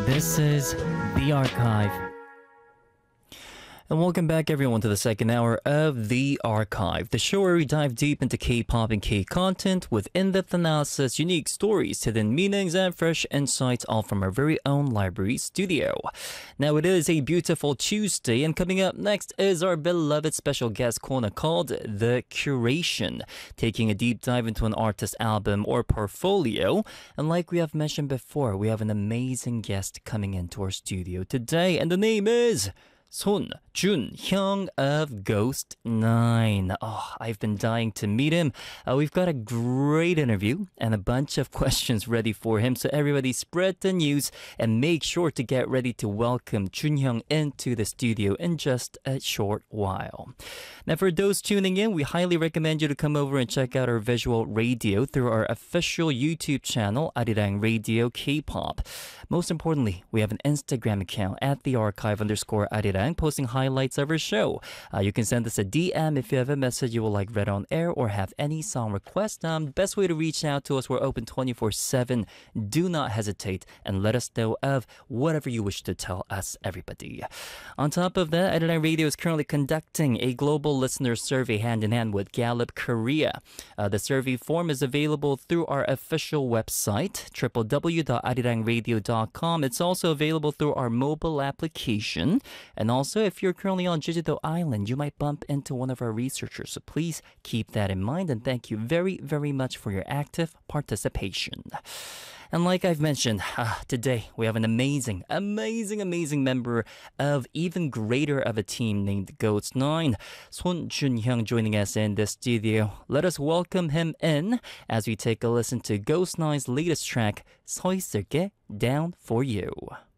This is The Archive. And welcome back everyone to the second hour of The Archive, the show where we dive deep into K-pop and K-content with in-depth analysis, unique stories, hidden meanings, and fresh insights, all from our very own library studio. Now it is a beautiful Tuesday, and coming up next is our beloved special guest corner called The Curation, taking a deep dive into an artist's album or portfolio. And like we have mentioned before, we have an amazing guest coming into our studio today, and the name is Son Jun-hyung of Ghost 9. Oh, I've been dying to meet him. We've got a great interview and a bunch of questions ready for him. So everybody spread the news and make sure to get ready to welcome Jun-hyung into the studio in just a short while. Now for those tuning in, we highly recommend you to come over and check out our visual radio through our official YouTube channel, Arirang Radio K-pop. Most importantly, we have an Instagram account at @thearchive_Arirang, posting highlights of our show. You can send us a DM if you have a message you would like read on air or have any song requests. Best way to reach out to us, we're open 24/7. Do not hesitate and let us know of whatever you wish to tell us, everybody. On top of that, Arirang Radio is currently conducting a global listener survey hand in hand with Gallup Korea. The survey form is available through our official website, www.arirangradio.com. It's also available through our mobile application. And also, if you're currently on Jeju-do Island, you might bump into one of our researchers. So please keep that in mind. And thank you very, very much for your active participation. And like I've mentioned, today we have an amazing member of even greater of a team named Ghost 9, Son Jun-hyung, joining us in the studio. Let us welcome him in as we take a listen to Ghost 9's latest track, 서 있을게, Down for You.